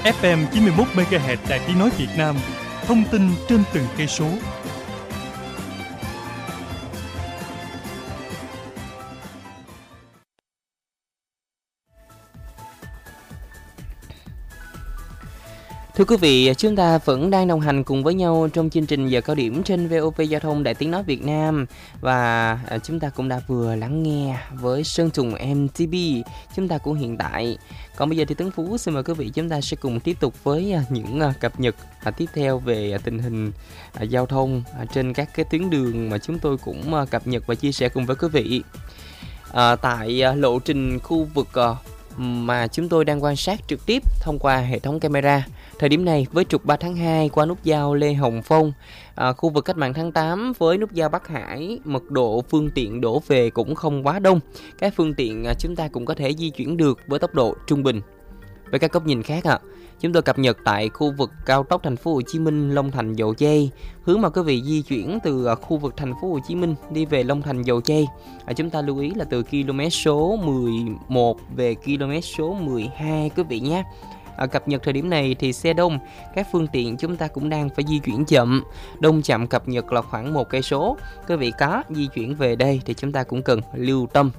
FM 91 MHz Đài Tiếng nói Việt Nam. Thông tin trên từng cây số. Thưa quý vị, chúng ta vẫn đang đồng hành cùng với nhau trong chương trình giờ cao điểm trên VOV Giao thông Đài Tiếng nói Việt Nam. Và chúng ta cũng đã vừa lắng nghe với Sơn Tùng MTP, chúng ta cũng hiện tại. Còn bây giờ thì Tấn Phú xin mời quý vị chúng ta sẽ cùng tiếp tục với những cập nhật tiếp theo về tình hình giao thông trên các cái tuyến đường mà chúng tôi cũng cập nhật và chia sẻ cùng với quý vị. Tại lộ trình khu vực mà chúng tôi đang quan sát trực tiếp thông qua hệ thống camera. Thời điểm này với trục 3 tháng 2 qua nút giao Lê Hồng Phong, khu vực Cách mạng tháng 8 với nút giao Bắc Hải, mật độ phương tiện đổ về cũng không quá đông. Các phương tiện chúng ta cũng có thể di chuyển được với tốc độ trung bình. Với các góc nhìn khác chúng tôi cập nhật tại khu vực cao tốc Thành phố Hồ Chí Minh Long Thành Dầu Giây, hướng mà quý vị di chuyển từ khu vực Thành phố Hồ Chí Minh đi về Long Thành Dầu Giây. Chúng ta lưu ý là từ km số 11 về km số 12 quý vị nhé. Cập nhật thời điểm này thì xe đông, các phương tiện chúng ta cũng đang phải di chuyển chậm. Đông chậm cập nhật là khoảng 1 cây số. Quý vị có di chuyển về đây thì chúng ta cũng cần lưu tâm.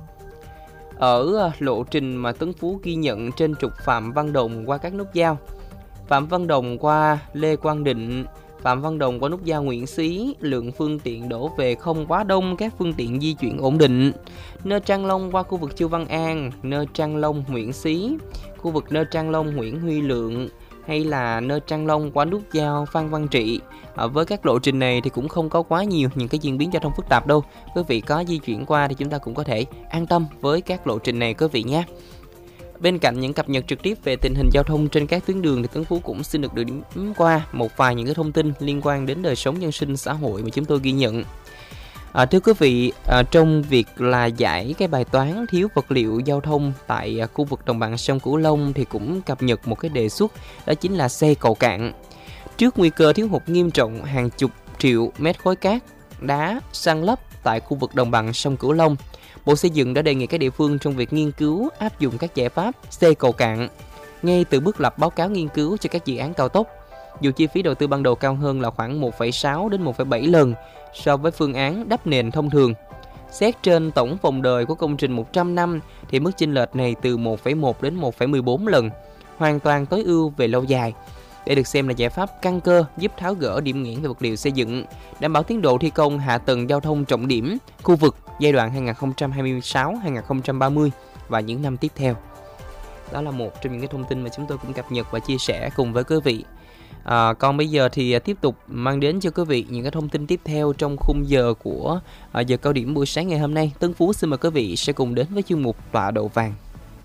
Ở lộ trình mà Tấn Phú ghi nhận trên trục Phạm Văn Đồng qua các nút giao Phạm Văn Đồng qua Lê Quang Định, Phạm Văn Đồng qua nút giao Nguyễn Xí, lượng phương tiện đổ về không quá đông, các phương tiện di chuyển ổn định. Nơ Trang Long qua khu vực Chu Văn An, Nơ Trang Long Nguyễn Xí, khu vực Nơ Trang Long Nguyễn Huy Lượng, hay là Nơ Trang Long qua nút giao Phan Văn Trị. Với các lộ trình này thì cũng không có quá nhiều những cái diễn biến giao thông phức tạp đâu. Quý vị có di chuyển qua thì chúng ta cũng có thể an tâm với các lộ trình này quý vị nhé. Bên cạnh những cập nhật trực tiếp về tình hình giao thông trên các tuyến đường thì Tấn Phú cũng xin được điểm qua một vài những cái thông tin liên quan đến đời sống nhân sinh xã hội mà chúng tôi ghi nhận. Thưa quý vị, trong việc là giải cái bài toán thiếu vật liệu giao thông tại khu vực đồng bằng sông Cửu Long thì cũng cập nhật một cái đề xuất, đó chính là xây cầu cạn. Trước nguy cơ thiếu hụt nghiêm trọng hàng chục triệu mét khối cát, đá, san lấp tại khu vực đồng bằng sông Cửu Long, Bộ Xây dựng đã đề nghị các địa phương trong việc nghiên cứu áp dụng các giải pháp xây cầu cạn ngay từ bước lập báo cáo nghiên cứu cho các dự án cao tốc. Dù chi phí đầu tư ban đầu cao hơn là khoảng 1,6 đến 1,7 lần so với phương án đắp nền thông thường. Xét trên tổng vòng đời của công trình 100 năm thì mức chênh lệch này từ 1,1 đến 1,14 lần, hoàn toàn tối ưu về lâu dài. Đây được xem là giải pháp căn cơ giúp tháo gỡ điểm nghẽn về vật liệu xây dựng, đảm bảo tiến độ thi công hạ tầng giao thông trọng điểm khu vực giai đoạn 2026-2030 và những năm tiếp theo. Đó là một trong những cái thông tin mà chúng tôi cũng cập nhật và chia sẻ cùng với quý vị. Còn bây giờ thì tiếp tục mang đến cho quý vị những cái thông tin tiếp theo trong khung giờ của giờ cao điểm buổi sáng ngày hôm nay. Tấn Phú xin mời quý vị sẽ cùng đến với chuyên mục Tọa độ vàng.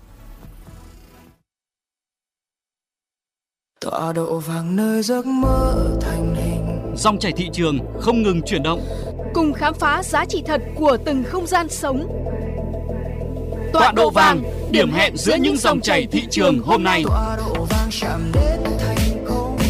Tọa độ vàng nơi giấc mơ thành hình. Dòng chảy thị trường không ngừng chuyển động, cùng khám phá giá trị thật của từng không gian sống. Tọa độ vàng, điểm hẹn giữa những dòng chảy thị trường hôm nay. Tọa độ vàng chạm đến thành công.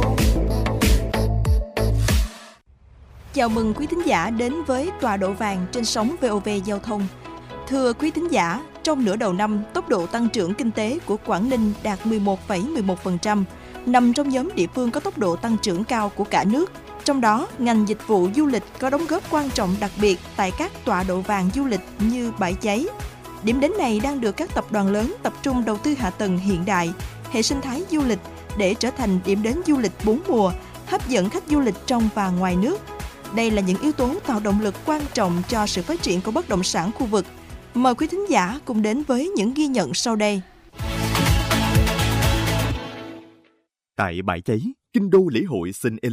Chào mừng quý thính giả đến với Tọa độ vàng trên sóng VOV Giao thông. Thưa quý thính giả, trong nửa đầu năm, tốc độ tăng trưởng kinh tế của Quảng Ninh đạt 11,11%, nằm trong nhóm địa phương có tốc độ tăng trưởng cao của cả nước. Trong đó, ngành dịch vụ du lịch có đóng góp quan trọng đặc biệt tại các tọa độ vàng du lịch như Bãi Cháy. Điểm đến này đang được các tập đoàn lớn tập trung đầu tư hạ tầng hiện đại, hệ sinh thái du lịch để trở thành điểm đến du lịch 4 mùa, hấp dẫn khách du lịch trong và ngoài nước. Đây là những yếu tố tạo động lực quan trọng cho sự phát triển của bất động sản khu vực. Mời quý thính giả cùng đến với những ghi nhận sau đây. Tại Bãi Cháy, kinh đô lễ hội Sun